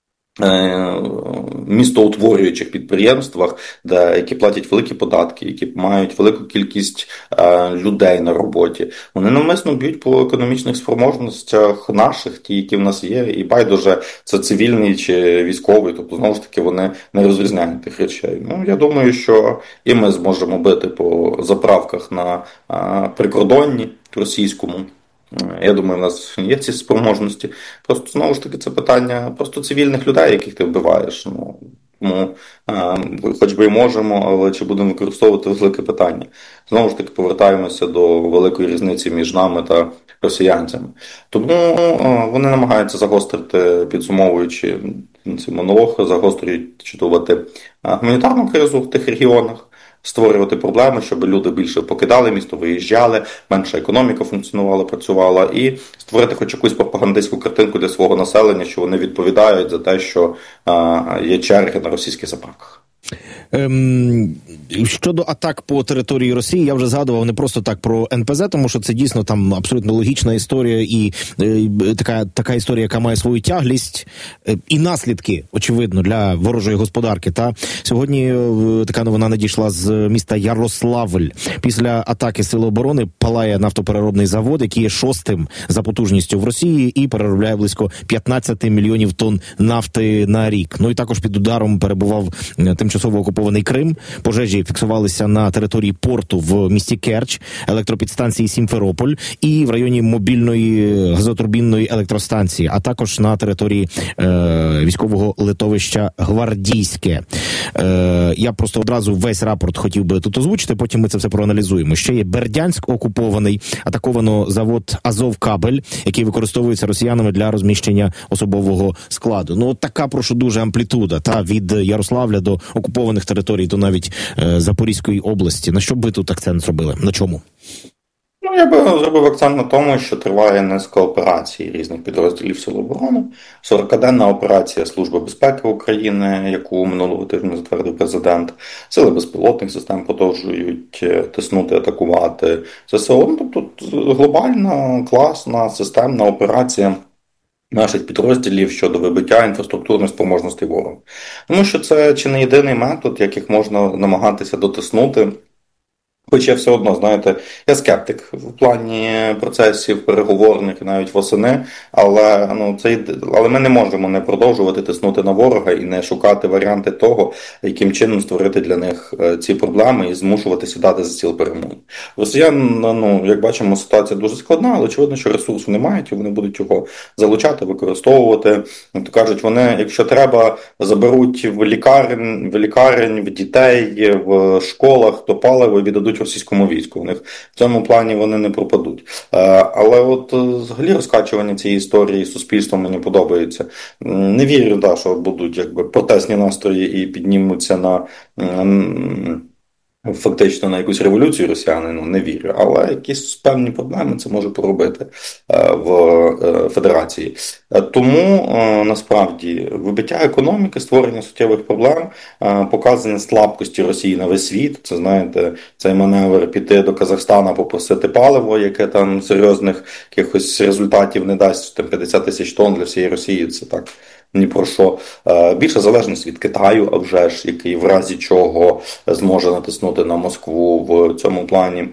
містоутворюючих підприємствах, які платять великі податки, які мають велику кількість людей на роботі. Вони навмисно б'ють по економічних спроможностях наших, ті, які в нас є, і байдуже, це цивільний чи військовий, тобто, знову ж таки, вони не розрізняють тих речей. Я думаю, що і ми зможемо бити по заправках на прикордонні російському. Я думаю, в нас є ці спроможності. Просто, знову ж таки, це питання просто цивільних людей, яких ти вбиваєш. Тому, хоч би і можемо, але чи будемо використовувати, велике питання. Знову ж таки, повертаємося до великої різниці між нами та росіянцями. Тому вони намагаються загострити, підсумовуючи цей монолог, загострювати гуманітарну кризу в тих регіонах, створювати проблеми, щоб люди більше покидали місто, виїжджали, менша економіка функціонувала, працювала, і створити хоч якусь пропагандистську картинку для свого населення, що вони відповідають за те, що є черги на російських заправках. Щодо атак по території Росії, я вже згадував не просто так про НПЗ, тому що це дійсно там абсолютно логічна історія і така історія, яка має свою тяглість і наслідки, очевидно, для ворожої господарки. Та сьогодні така новина надійшла з міста Ярославль. Після атаки Сил оборони палає нафтопереробний завод, який є 6-м за потужністю в Росії і переробляє близько 15 мільйонів тонн нафти на рік. І також під ударом перебував тимчасово окупований Крим. Пожежі фіксувалися на території порту в місті Керч, електропідстанції Сімферополь і в районі мобільної газотурбінної електростанції, а також на території військового литовища Гвардійське. Я просто одразу весь рапорт хотів би тут озвучити, потім ми це все проаналізуємо. Ще є Бердянськ окупований, атаковано завод Азовкабель, який використовується росіянами для розміщення особового складу. Така, прошу, дуже амплітуда, від Ярославля до окупованих територій, до навіть Запорізької області. На що б ви тут акцент зробили? На чому? Я би зробив акцент на тому, що триває низка операцій різних підрозділів Сил оборони. 40-денна операція Служби безпеки України, яку минулого тижня затвердив президент. Сили безпілотних систем продовжують тиснути, атакувати ЗСУ. Тобто глобальна, класна, системна операція наших підрозділів щодо вибиття інфраструктурних спроможностей ворога. Тому що це чи не єдиний метод, яких можна намагатися дотиснути. Хоча все одно, знаєте, я скептик в плані процесів переговорних, навіть восени, але ми не можемо не продовжувати тиснути на ворога і не шукати варіанти того, яким чином створити для них ці проблеми і змушувати сідати за стіл перемовин. Росіян, як бачимо, ситуація дуже складна, але очевидно, що ресурсу не мають, і вони будуть його залучати, використовувати. То кажуть, вони, якщо треба, заберуть в лікарень, в дітей, в школах, то паливо і віддадуть російському війську. У них в цьому плані вони не пропадуть. Але взагалі розкачування цієї історії суспільством мені подобається. Не вірю, що будуть протестні настрої і піднімуться фактично на якусь революцію росіяни, не вірю, але якісь певні проблеми це може поробити в Федерації. Тому насправді вибиття економіки, створення суттєвих проблем, показання слабкості Росії на весь світ. Це, знаєте, цей маневр піти до Казахстана, попросити паливо, яке там серйозних якихось результатів не дасть, там 50 тисяч тонн для всієї Росії, це так ні про що. Більша залежність від Китаю, а вже ж, який в разі чого зможе натиснути на Москву в цьому плані.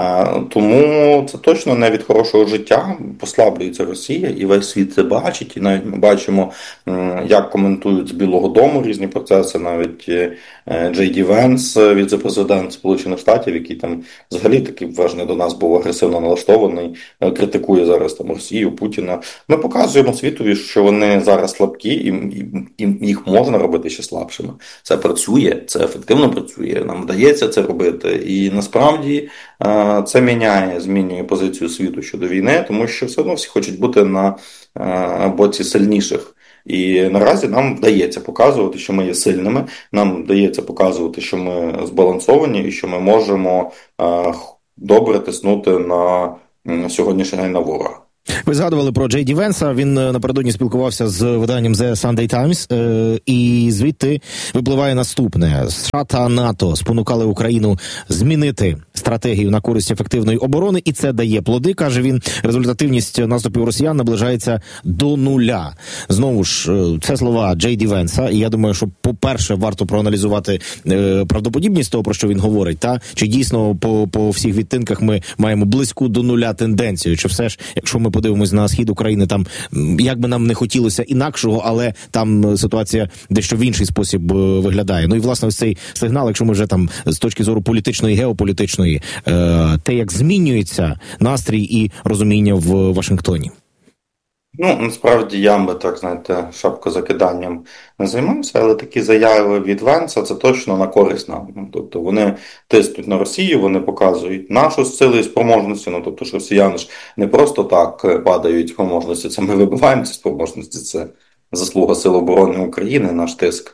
Тому це точно не від хорошого життя. Послаблюється Росія, і весь світ це бачить. І навіть ми бачимо, як коментують з Білого Дому різні процеси. Навіть Джей Ді Венс, віце-президент Сполучених Штатів, який там взагалі такий вважний до нас був агресивно налаштований, критикує зараз там Росію, Путіна. Ми показуємо світові, що вони зараз слабкі, і їх можна робити ще слабшими. Це працює, це ефективно працює, нам вдається це робити. І насправді це змінює позицію світу щодо війни, тому що все одно всі хочуть бути на боці сильніших. І наразі нам вдається показувати, що ми є сильними, нам вдається показувати, що ми збалансовані і що ми можемо добре тиснути на сьогоднішній день на ворога. Ви згадували про Джей Ді Венса, він напередодні спілкувався з виданням The Sunday Times, і звідти випливає наступне. США та НАТО спонукали Україну змінити стратегію на користь ефективної оборони, і це дає плоди, каже він. Результативність наступів росіян наближається до нуля. Знову ж, це слова Джей Ді Венса, і я думаю, що, по-перше, варто проаналізувати правдоподібність того, про що він говорить, та? Чи дійсно по всіх відтинках ми маємо близьку до нуля тенденцію, чи все ж, якщо ми подивимось на схід України, там, як би нам не хотілося інакшого, але там ситуація дещо в інший спосіб виглядає. Ну і, власне, ось цей сигнал, якщо ми вже там з точки зору політичної, геополітичної, те, як змінюється настрій і розуміння в Вашингтоні. Ну, насправді, я би так, знаєте, шапкозакиданням не займався, але такі заяви від Венса – це точно на користь нам. Тобто вони тиснуть на Росію, вони показують нашу силу і спроможності, тобто що росіяни ж не просто так падають спроможності, це ми вибиваємо ці спроможності, це заслуга Сил оборони України, наш тиск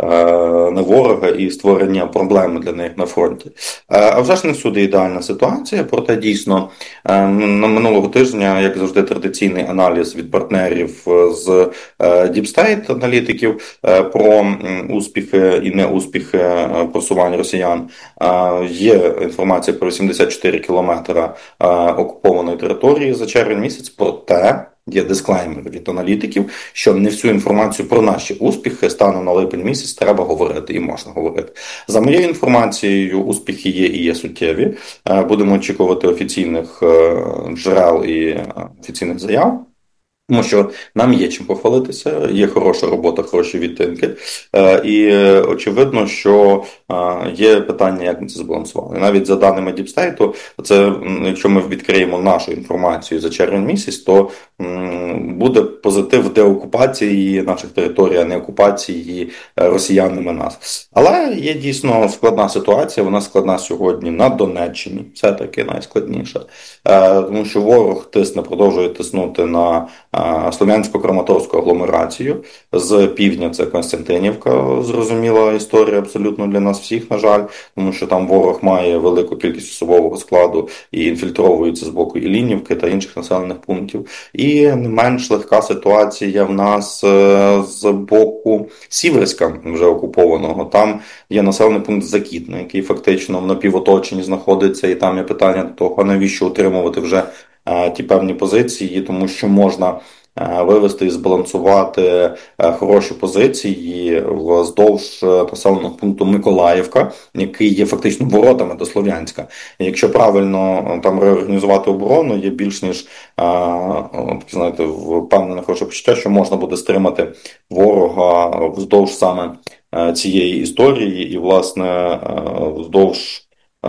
на ворога і створення проблеми для них на фронті. А вже ж не всюди ідеальна ситуація, проте дійсно на минулого тижня, як завжди, традиційний аналіз від партнерів з Deep State аналітиків про успіхи і неуспіхи просування росіян. Є інформація про 84 кілометра окупованої території за червень місяць, проте є дисклеймер від аналітиків, що не всю інформацію про наші успіхи станом на липень місяць треба говорити і можна говорити. За моєю інформацією, успіхи є і є суттєві. Будемо очікувати офіційних джерел і офіційних заяв. Тому що нам є чим похвалитися, є хороша робота, хороші відтинки. І очевидно, що є питання, як ми це збалансували. Навіть за даними Deep State, це, якщо ми відкриємо нашу інформацію за червень місяць, то буде позитив деокупації наших територій, а не окупації росіянами нас. Але є дійсно складна ситуація, вона складна сьогодні на Донеччині, все-таки найскладніша. Тому що ворог продовжує тиснути на Слов'янсько-Краматорську агломерацію. З півдня це Костянтинівка, зрозуміла історія абсолютно для нас всіх, на жаль, тому що там ворог має велику кількість особового складу і інфільтровується з боку Іллінівки та інших населених пунктів. І не менш легка ситуація в нас з боку Сіверська, вже окупованого. Там є населений пункт Закітне, який фактично в напівоточенні знаходиться, і там є питання до того, навіщо утримувати вже ті певні позиції, тому що можна вивести і збалансувати хороші позиції вздовж населеного пункту Миколаївка, який є фактично воротами до Слов'янська. І якщо правильно там реорганізувати оборону, є більш ніж, знаєте, впевнене хороше почуття, що можна буде стримати ворога вздовж саме цієї історії і, власне, вздовж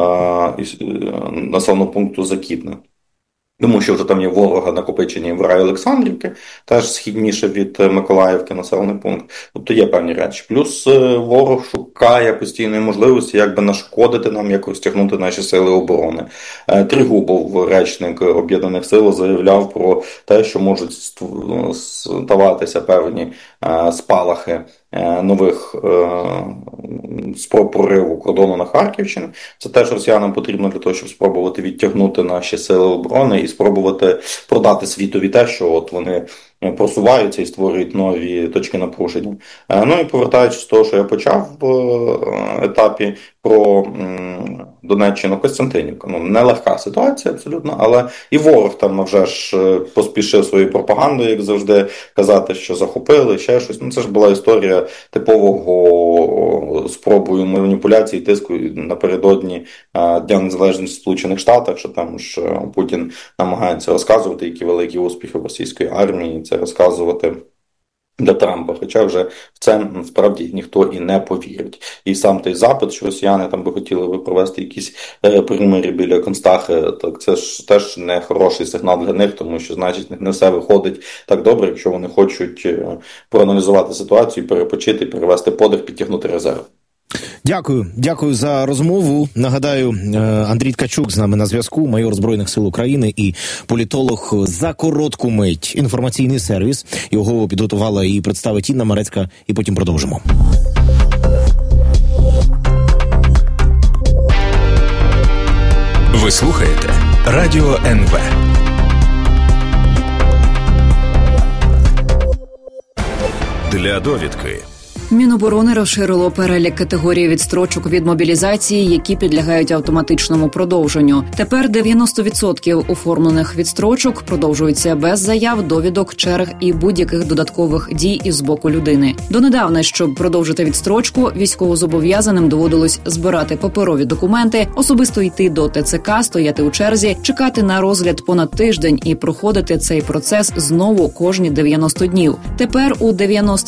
населеного пункту Закітне. Тому що вже там є ворога накопичені в районі Олександрівки, теж східніше від Миколаївки населений пункт. Тобто є певні речі. Плюс ворог шукає постійної можливості, як би нашкодити нам, як розтягнути наші сили оборони. Тригубов, речник Об'єднаних Сил, заявляв про те, що можуть ставатися певні спалахи нових спроб прориву кордону на Харківщині. Це теж росіянам потрібно для того, щоб спробувати відтягнути наші сили оборони і спробувати продати світові те, що от вони просуваються і створюють нові точки напруження. Ну і повертаючись з того, що я почав в етапі про Донеччину, Костянтинівка. Ну, нелегка ситуація абсолютно, але і ворог там вже ж поспішив своєю пропагандою, як завжди, казати, що захопили, ще щось. Ну, це ж була історія типового спробою маніпуляції, тиску напередодні Дня Незалежності в Сполучених Штатах, що там ж Путін намагається розказувати, які великі успіхи російської армії, це розказувати для Трампа, хоча вже в це насправді ніхто і не повірить. І сам той запит, що росіяни там би хотіли провести якісь примири біля Констахи, так це ж теж не хороший сигнал для них, тому що, значить, не все виходить так добре, якщо вони хочуть проаналізувати ситуацію, перепочити, перевести подих, підтягнути резерв. Дякую за розмову. Нагадаю, Андрій Ткачук з нами на зв'язку, майор Збройних сил України і політолог. За коротку мить інформаційний сервіс. Його підготувала і представить Інна Марецька, і потім продовжимо. Ви слухаєте Радіо НВ. Для довідки. Міноборони розширило перелік категорій відстрочок від мобілізації, які підлягають автоматичному продовженню. Тепер 90% оформлених відстрочок продовжуються без заяв, довідок, черг і будь-яких додаткових дій із боку людини. Донедавна, щоб продовжити відстрочку, військовозобов'язаним доводилось збирати паперові документи, особисто йти до ТЦК, стояти у черзі, чекати на розгляд понад тиждень і проходити цей процес знову кожні 90 днів. Тепер у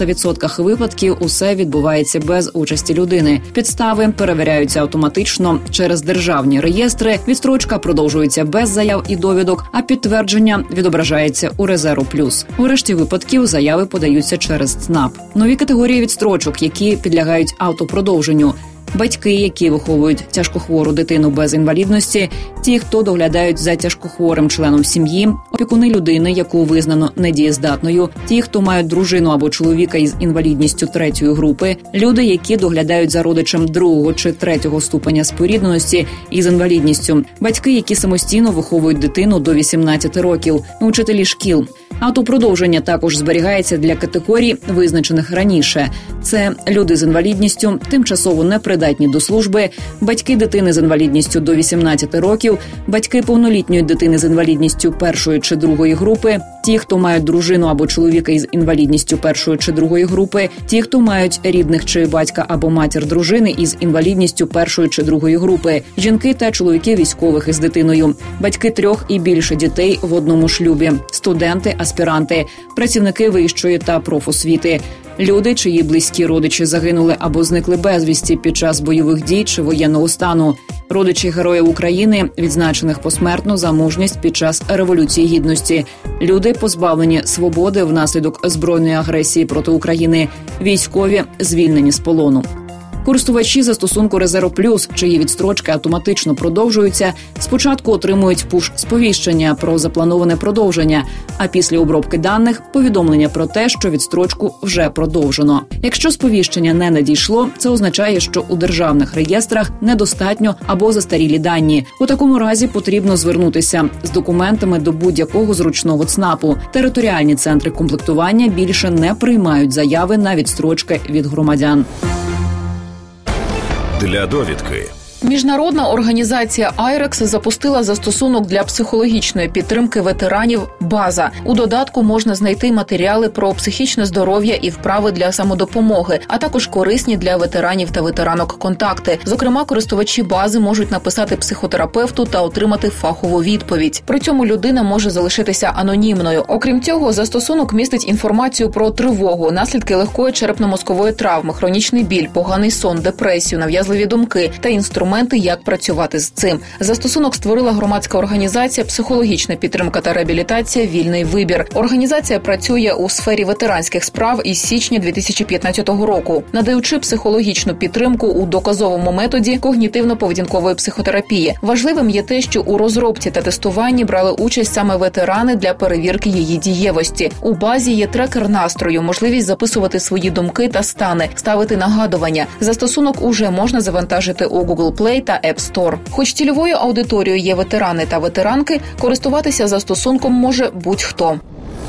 90% випадків усе відбувається без участі людини. Підстави перевіряються автоматично через державні реєстри, відстрочка продовжується без заяв і довідок, а підтвердження відображається у Резерву Плюс. У решті випадків заяви подаються через ЦНАП. Нові категорії відстрочок, які підлягають автопродовженню. Батьки, які виховують тяжкохвору дитину без інвалідності, ті, хто доглядають за тяжкохворим членом сім'ї, опікуни людини, яку визнано недієздатною, ті, хто мають дружину або чоловіка із інвалідністю 3-ї групи, люди, які доглядають за родичем 2-го чи 3-го ступеня спорідненості із інвалідністю, батьки, які самостійно виховують дитину до 18 років, учителі шкіл. Автопродовження також зберігається для категорій, визначених раніше. Це люди з інвалідністю, тимчасово непридатні до служби, батьки дитини з інвалідністю до 18 років, батьки повнолітньої дитини з інвалідністю 1-ї чи 2-ї групи, ті, хто мають дружину або чоловіка із інвалідністю 1-ї чи 2-ї групи, ті, хто мають рідних чи батька або матір дружини із інвалідністю 1-ї чи 2-ї групи, жінки та чоловіки військових із дитиною, батьки 3 і більше дітей в одному шлюбі, студенти, аспіранти, працівники вищої та профосвіти, люди, чиї близькі родичі загинули або зникли безвісті під час бойових дій чи воєнного стану, родичі Героїв України, відзначених посмертно за мужність під час Революції Гідності, люди, позбавлені свободи внаслідок збройної агресії проти України, військові, звільнені з полону. Користувачі застосунку Резерв Плюс, чиї відстрочки автоматично продовжуються, спочатку отримують пуш-сповіщення про заплановане продовження, а після обробки даних – повідомлення про те, що відстрочку вже продовжено. Якщо сповіщення не надійшло, це означає, що у державних реєстрах недостатньо або застарілі дані. У такому разі потрібно звернутися з документами до будь-якого зручного ЦНАПу. Територіальні центри комплектування більше не приймають заяви на відстрочки від громадян. Для довідки. Міжнародна організація IREX запустила застосунок для психологічної підтримки ветеранів «База». У додатку можна знайти матеріали про психічне здоров'я і вправи для самодопомоги, а також корисні для ветеранів та ветеранок контакти. Зокрема, користувачі «Бази» можуть написати психотерапевту та отримати фахову відповідь. При цьому людина може залишитися анонімною. Окрім цього, застосунок містить інформацію про тривогу, наслідки легкої черепно-мозкової травми, хронічний біль, поганий сон, депресію, нав'язливі думки та інструменти інструменти, як працювати з цим. Застосунок створила громадська організація «Психологічна підтримка та реабілітація. Вільний вибір». Організація працює у сфері ветеранських справ із січня 2015 року, надаючи психологічну підтримку у доказовому методі когнітивно-поведінкової психотерапії. Важливим є те, що у розробці та тестуванні брали участь саме ветерани для перевірки її дієвості. У базі є трекер настрою, можливість записувати свої думки та стани, ставити нагадування. Застосунок уже можна завантажити у Google Play та App Store. Хоч цільовою аудиторією є ветерани та ветеранки, користуватися застосунком може будь-хто.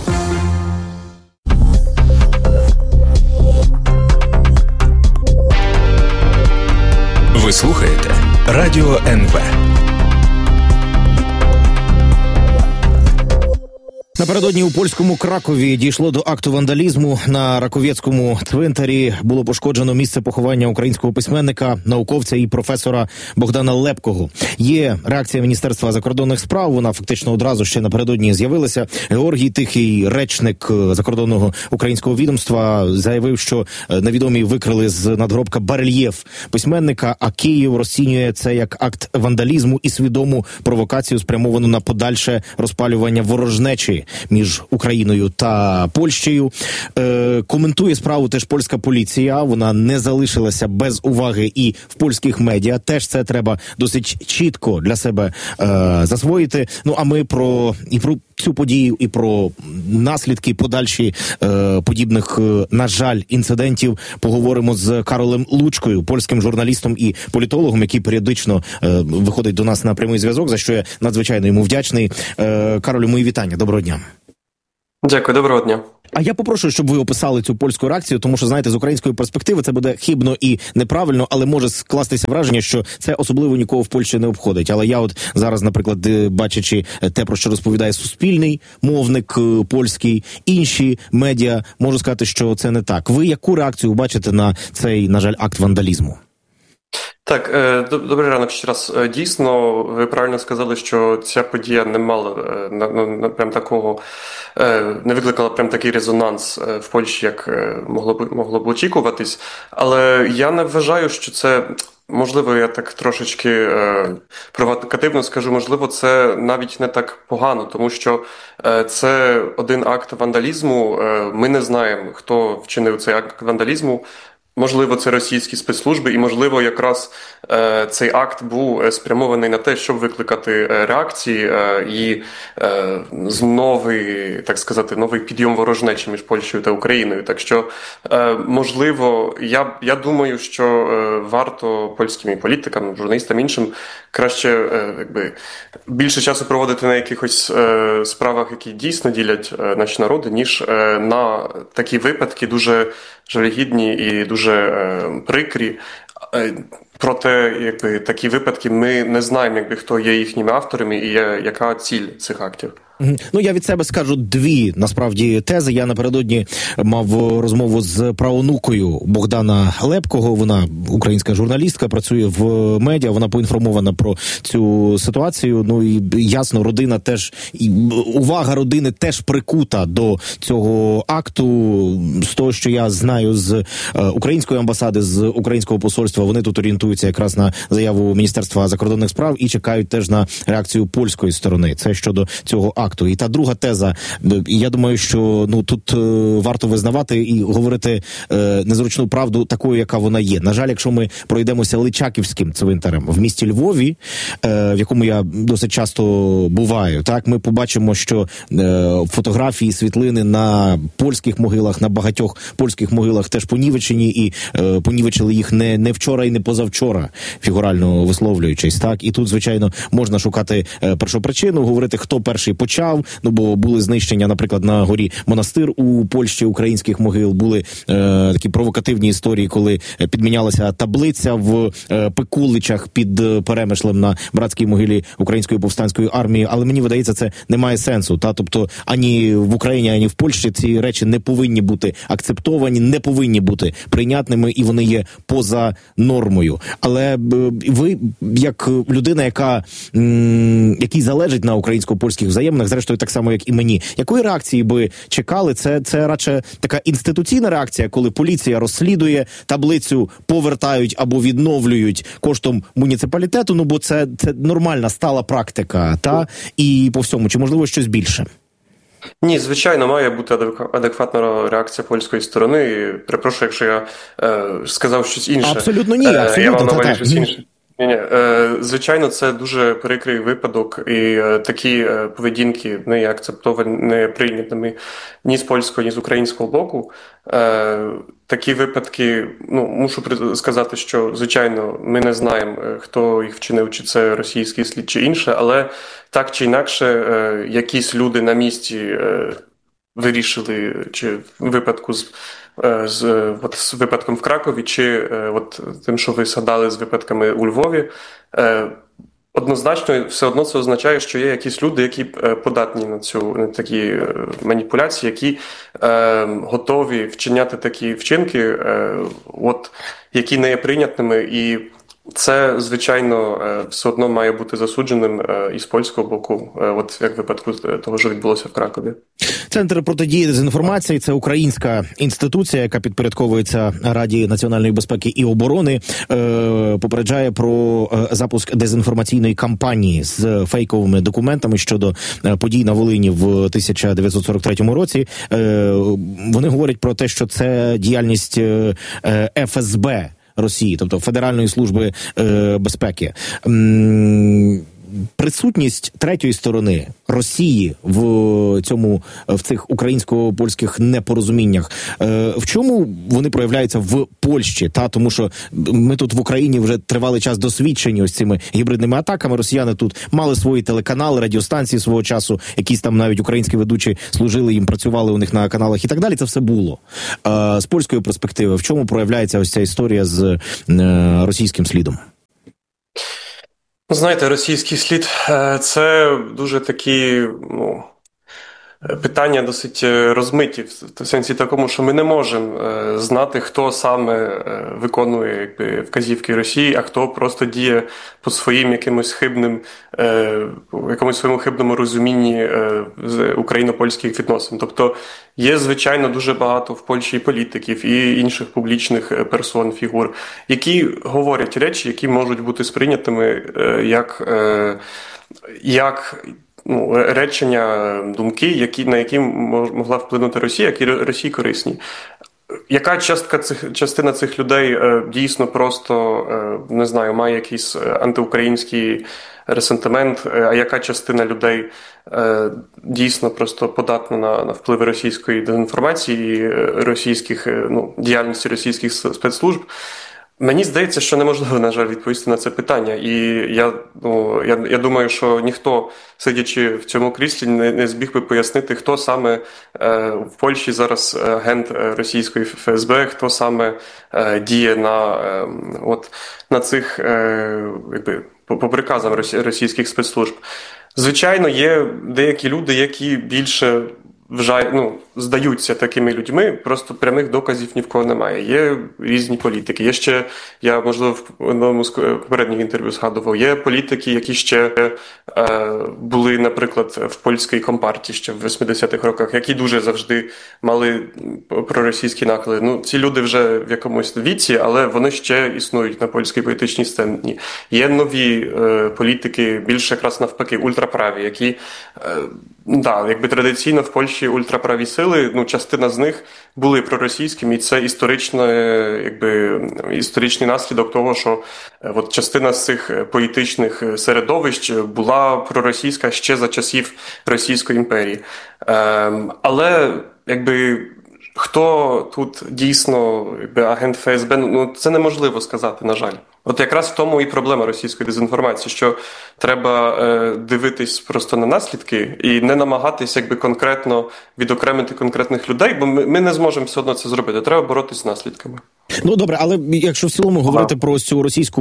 Ви слухаєте Радіо НВ. Напередодні у польському Кракові дійшло до акту вандалізму. На Раковецькому цвинтарі було пошкоджено місце поховання українського письменника, науковця і професора Богдана Лепкого. Є реакція Міністерства закордонних справ, вона фактично одразу ще напередодні з'явилася. Георгій Тихий, речник закордонного українського відомства, заявив, що невідомі викрили з надгробка барельєф письменника, а Київ розцінює це як акт вандалізму і свідому провокацію, спрямовану на подальше розпалювання ворожнечі між Україною та Польщею. Коментує справу теж польська поліція. Вона не залишилася без уваги і в польських медіа. Теж це треба досить чітко для себе засвоїти. Ну, а ми про цю подію і про наслідки подальші подібних, на жаль, інцидентів поговоримо з Каролем Лучкою, польським журналістом і політологом, який періодично виходить до нас на прямий зв'язок, за що я надзвичайно йому вдячний. Каролю, мої вітання. Доброго дня. Дякую, доброго дня. А я попрошу, щоб ви описали цю польську реакцію, тому що, знаєте, з української перспективи це буде хибно і неправильно, але може скластися враження, що це особливо нікого в Польщі не обходить. Але я от зараз, наприклад, бачачи те, про що розповідає суспільний мовник польський, інші медіа, можу сказати, що це не так. Ви яку реакцію бачите на цей, на жаль, акт вандалізму? Так, добрий ранок ще раз. Дійсно, ви правильно сказали, що ця подія не мала прям такого, не викликала прям такий резонанс в Польщі, як могло б очікуватись. Але я не вважаю, що це, можливо, я так трошечки провокативно скажу, можливо, це навіть не так погано, тому що це один акт вандалізму. Ми не знаємо, хто вчинив цей акт вандалізму. Можливо, це російські спецслужби, і, можливо, якраз цей акт був спрямований на те, щоб викликати реакції і новий підйом ворожнечі між Польщею та Україною. Так що, можливо, я думаю, що варто польським політикам, журналістам, іншим краще більше часу проводити на якихось справах, які дійсно ділять наші народи, ніж на такі випадки дуже жалюгідні і дуже прикрі. Проте, такі випадки ми не знаємо, хто є їхніми авторами і яка ціль цих актів. Ну, я від себе скажу дві, насправді, тези. Я напередодні мав розмову з праонукою Богдана Лепкого. Вона українська журналістка, працює в медіа, вона поінформована про цю ситуацію. Ну, і ясно, родина теж, увага родини теж прикута до цього акту. З того, що я знаю з української амбасади, з українського посольства, вони тут орієнтуються якраз на заяву Міністерства закордонних справ і чекають теж на реакцію польської сторони. Це щодо цього акту. І та друга теза, я думаю, що тут варто визнавати і говорити незручну правду такою, яка вона є. На жаль, якщо ми пройдемося Личаківським цвинтарем в місті Львові, в якому я досить часто буваю, так, ми побачимо, що фотографії, світлини на польських могилах, на багатьох польських могилах теж понівечені, і понівечили їх не вчора і не позавчора, фігурально висловлюючись, так. І тут, звичайно, можна шукати першопричину, говорити, хто перший почав, бо були знищення, наприклад, на горі Монастир у Польщі українських могил, були такі провокативні історії, коли підмінялася таблиця в Пекуличах під Перемишлем на братській могилі Української повстанської армії, але мені видається, це не має сенсу, тобто ані в Україні, ані в Польщі ці речі не повинні бути акцептовані, не повинні бути прийнятними, і вони є поза нормою. Але ви, як людина, якій залежить на українсько-польських взаєминах, зрештою так само, як і мені, якої реакції би чекали? Це радше така інституційна реакція, коли поліція розслідує, таблицю повертають або відновлюють коштом муніципалітету, ну бо це нормальна стала практика, та? І по всьому, чи можливо щось більше? Ні, звичайно, має бути адекватна реакція польської сторони. Перепрошую, якщо я сказав щось інше. Абсолютно ні, абсолютно. Я мав на увазі щось інше. Ні. Звичайно, це дуже прикрий випадок, і такі поведінки не є акцептовані, не прийнятими ні з польського, ні з українського боку. Такі випадки, мушу сказати, що, звичайно, ми не знаємо, хто їх вчинив, чи це російський слід, чи інше, але так чи інакше, якісь люди на місці вирішили, чи в випадку з випадком в Кракові, чи тим, що ви згадали з випадками у Львові, однозначно, все одно це означає, що є якісь люди, які податні на такі маніпуляції, які готові вчиняти такі вчинки, які не є прийнятними, і це, звичайно, все одно має бути засудженим і з польського боку, як в випадку того, що відбулося в Кракові. Центр протидії дезінформації – це українська інституція, яка підпорядковується Раді національної безпеки і оборони, попереджає про запуск дезінформаційної кампанії з фейковими документами щодо подій на Волині в 1943 році. Вони говорять про те, що це діяльність ФСБ Росії, тобто Федеральної служби безпеки. Присутність третьої сторони Росії в цих українсько-польських непорозуміннях, в чому вони проявляються в Польщі? Тому що ми тут в Україні вже тривалий час досвідчені ось цими гібридними атаками. Росіяни тут мали свої телеканали, радіостанції свого часу, якісь там навіть українські ведучі служили їм, працювали у них на каналах і так далі. Це все було. З польської перспективи, в чому проявляється ось ця історія з російським слідом? Знаєте, російський слід – це дуже такі, питання досить розмиті, в сенсі такому, що ми не можемо знати, хто саме виконує вказівки Росії, а хто просто діє по своїм якомусь своєму хибному розумінні україно-польських відносин. Тобто є, звичайно, дуже багато в Польщі і політиків, і інших публічних персон, фігур, які говорять речі, які можуть бути сприйнятими як речення, думки, на які могла вплинути Росія, які Росії корисні. Яка частина цих людей дійсно просто, не знаю, має якийсь антиукраїнський ресентимент, а яка частина людей дійсно просто податна на впливи російської дезінформації, діяльності російських спецслужб? Мені здається, що неможливо, на жаль, відповісти на це питання. І я думаю, що ніхто, сидячи в цьому кріслі, не зміг би пояснити, хто саме в Польщі зараз агент російської ФСБ, хто саме діє на цих, по приказам російських спецслужб. Звичайно, є деякі люди, які більше здаються такими людьми, просто прямих доказів ні в кого немає. Є різні політики. Є ще, я, можливо, в одному з попередніх інтерв'ю згадував, є політики, які ще були, наприклад, в польській компартії ще в 80-х роках, які дуже завжди мали проросійські нахили. Ці люди вже в якомусь віці, але вони ще існують на польській політичній сцені. Є нові політики, більше якраз навпаки, ультраправі, які традиційно в Польщі ультраправі сили, частина з них були проросійськими, і це історичний наслідок того, що частина з цих політичних середовищ була проросійська ще за часів Російської імперії. Але, хто тут дійсно агент ФСБ, це неможливо сказати, на жаль. Якраз в тому і проблема російської дезінформації, що треба дивитись просто на наслідки і не намагатись конкретно відокремити конкретних людей, бо ми не зможемо все одно це зробити. Треба боротися з наслідками. Добре, але якщо в цілому говорити про цю російську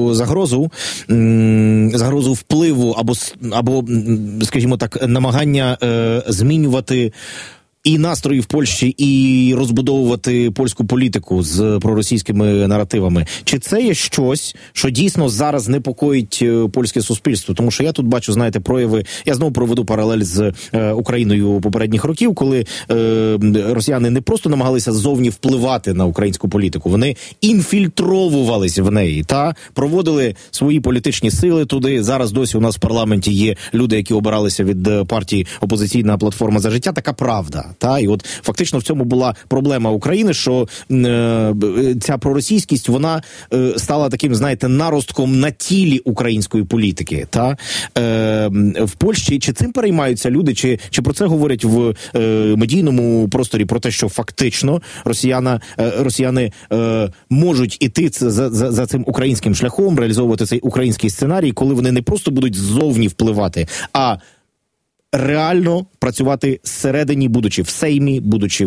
загрозу впливу або, скажімо так, намагання змінювати і настрої в Польщі, і розбудовувати польську політику з проросійськими наративами. Чи це є щось, що дійсно зараз непокоїть польське суспільство? Тому що я тут бачу, знаєте, прояви, я знову проведу паралель з Україною попередніх років, коли росіяни не просто намагалися ззовні впливати на українську політику, вони інфільтровувалися в неї та проводили свої політичні сили туди. Зараз досі у нас в парламенті є люди, які обиралися від партії «Опозиційна платформа за життя». Така правда. Та? І от фактично в цьому була проблема України, що ця проросійськість, вона стала таким, знаєте, наростком на тілі української політики. Та? В Польщі чи цим переймаються люди, чи про це говорять в медійному просторі, про те, що фактично росіяни можуть іти за цим українським шляхом, реалізовувати цей український сценарій, коли вони не просто будуть ззовні впливати, а реально працювати зсередині, будучи в Сеймі, будучи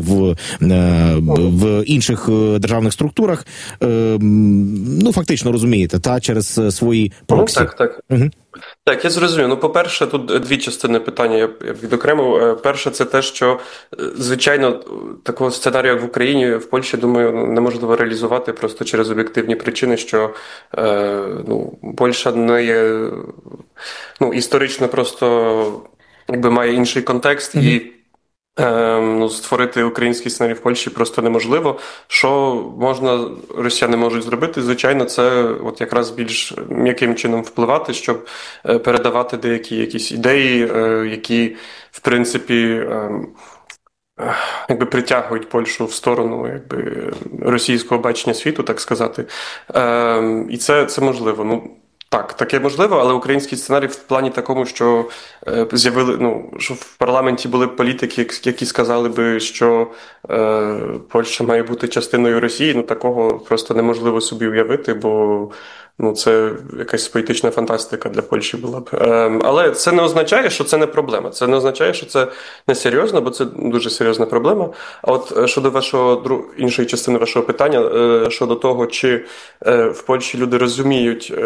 в інших державних структурах, фактично, розумієте, та через свої проксі. Так. Угу. Так, я зрозумів. По-перше, тут дві частини питання я відокремив. Перше, це те, що, звичайно, такого сценарію, як в Україні, в Польщі, думаю, неможливо реалізувати просто через об'єктивні причини, що Польща не є, історично просто має інший контекст, і створити український сценарій в Польщі просто неможливо. Що росіяни можуть зробити? Звичайно, це якраз більш м'яким чином впливати, щоб передавати деякі якісь ідеї, які, в принципі, притягують Польщу в сторону російського бачення світу, так сказати. І це можливо. Так, таке можливо, але український сценарій в плані такому, що що в парламенті були політики, які сказали би, що Польща має бути частиною Росії, такого просто неможливо собі уявити, бо це якась політична фантастика для Польщі була б. Але це не означає, що це не проблема. Це не означає, що це не серйозно, бо це дуже серйозна проблема. А от щодо іншої частини вашого питання, щодо того, чи в Польщі люди розуміють